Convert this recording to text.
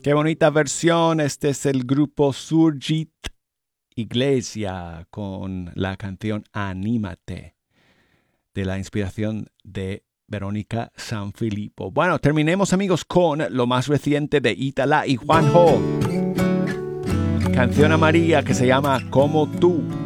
Qué bonita versión. Este es el grupo Surgit Iglesia con la canción Anímate, de la inspiración de Verónica Sanfilippo. Bueno, terminemos, amigos, con lo más reciente de Italá y Juanjo. Canción amarilla que se llama Como tú.